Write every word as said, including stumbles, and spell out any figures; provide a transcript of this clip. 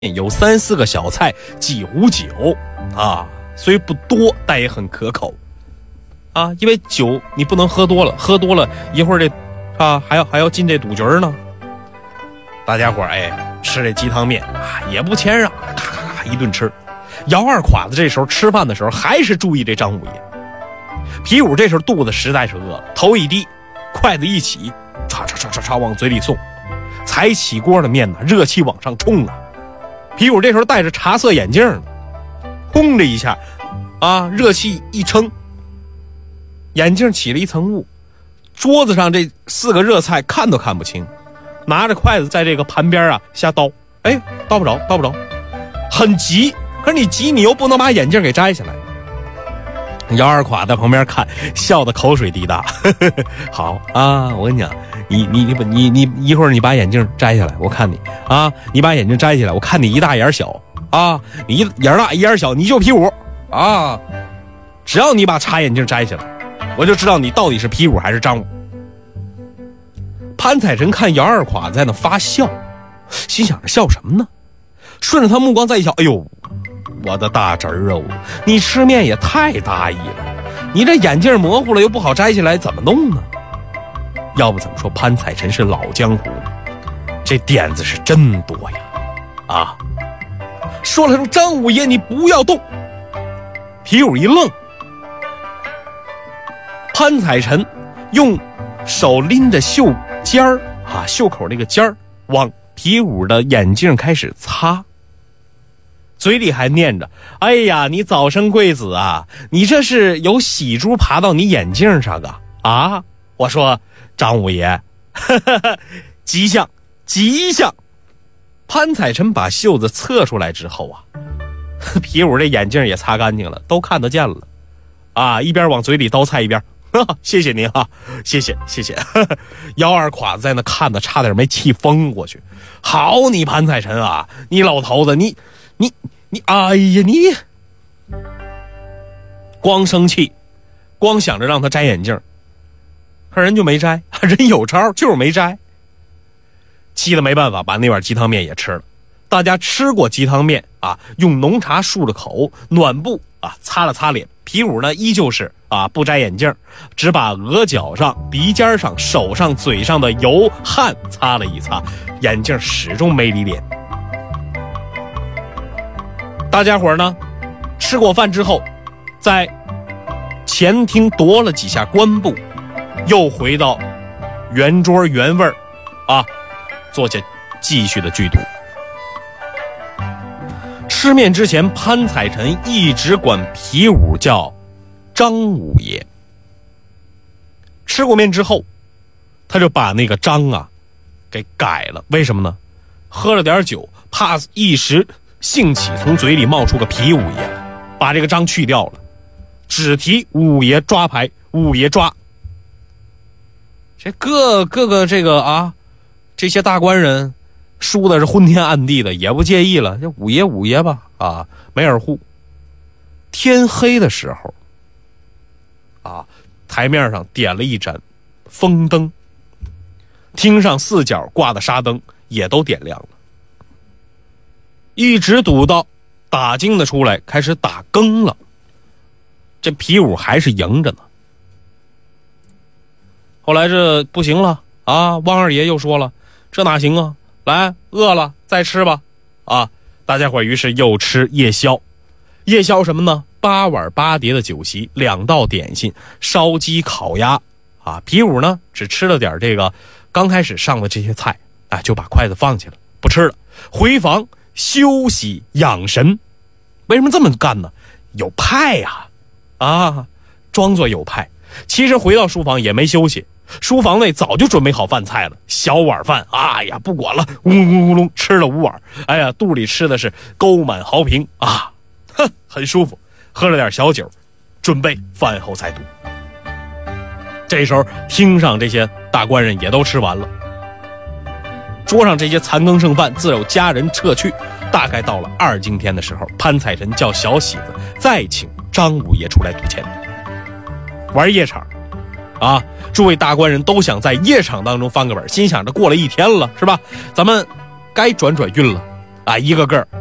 有三四个小菜，几壶酒啊，虽不多，但也很可口啊。因为酒你不能喝多了，喝多了一会儿这啊还要还要进这赌局呢。大家伙哎吃这鸡汤面啊也不谦让，咔咔咔一顿吃。姚二垮子这时候吃饭的时候还是注意这张五爷。皮五这时候肚子实在是饿了，头一低，筷子一起，唰唰唰唰唰往嘴里送，才起锅的面呢，热气往上冲啊。皮五这时候戴着茶色眼镜呢，轰的一下啊，热气一撑，眼镜起了一层雾，桌子上这四个热菜看都看不清，拿着筷子在这个盘边啊瞎叨，哎，叨不着叨不着，很急，可是你急你又不能把眼镜给摘下来。姚二垮在旁边看，笑得口水滴答。呵呵呵好啊，我跟你讲，你你你你你一会儿你把眼镜摘下来，我看你啊，你把眼镜摘下来，我看你一大眼小啊，你一眼大一眼小，你就皮五啊。只要你把茶眼镜摘下来，我就知道你到底是皮五还是张五。潘彩臣看姚二垮在那发笑，心想着笑什么呢？顺着他目光再一瞧，哎呦，我的大侄儿啊，你吃面也太大意了，你这眼镜模糊了又不好摘下来，怎么弄呢？要不怎么说潘彩臣是老江湖，这点子是真多呀！啊，说了声张五爷你不要动，皮五一愣，潘彩臣用手拎着袖尖儿啊，袖口那个尖儿往皮五的眼镜开始擦。嘴里还念着，哎呀，你早生贵子啊，你这是有喜珠爬到你眼镜上啊啊！我说张五爷呵呵呵吉祥吉祥。潘彩臣把袖子侧出来之后啊，皮五这眼镜也擦干净了，都看得见了啊，一边往嘴里叨菜一边呵呵谢谢您哈、啊，谢谢谢谢。呵呵姚二垮子在那看的差点没气疯过去。好你潘彩臣啊，你老头子你你你哎呀你光生气，光想着让他摘眼镜，可人就没摘，人有招就是没摘，气得没办法把那碗鸡汤面也吃了。大家吃过鸡汤面啊，用浓茶漱了口，暖布啊擦了擦脸。皮五呢依旧是啊不摘眼镜，只把额角上、鼻尖上、手上、嘴上的油汗擦了一擦，眼镜始终没离脸。大家伙呢吃过饭之后，在前厅踱了几下官步，又回到圆桌原位啊，坐下继续的剧毒。吃面之前，潘彩臣一直管皮五叫张五爷。吃过面之后，他就把那个张啊给改了。为什么呢？喝了点酒，怕一时兴起从嘴里冒出个皮五爷来，把这个张去掉了，只提五爷抓牌，五爷抓。这各各个这个啊，这些大官人输的是昏天暗地的，也不介意了，这五爷五爷吧啊，没耳护。天黑的时候啊，台面上点了一盏风灯，厅上四角挂的纱灯也都点亮了，一直堵到打更的出来开始打更了，这皮五还是赢着呢。后来这不行了啊，汪二爷又说了，这哪行啊，来饿了再吃吧啊！大家伙于是又吃夜宵。夜宵什么呢？八碗八碟的酒席，两道点心，烧鸡烤鸭啊。皮五呢只吃了点这个刚开始上的这些菜啊，就把筷子放弃了，不吃了，回房休息养神。为什么这么干呢？有派呀 啊, 啊装作有派，其实回到书房也没休息，书房内早就准备好饭菜了，小碗饭，哎呀不管了，呜噜呜噜吃了五碗，哎呀肚里吃的是沟满豪平啊，哼，很舒服。喝了点小酒，准备饭后再读。这时候厅上这些大官人也都吃完了，桌上这些残羹剩饭自有家人撤去。大概到了二更天的时候，潘彩臣叫小喜子再请张五爷出来赌钱，玩夜场啊！诸位大官人都想在夜场当中翻个本，心想着过了一天了是吧，咱们该转转运了啊，一个个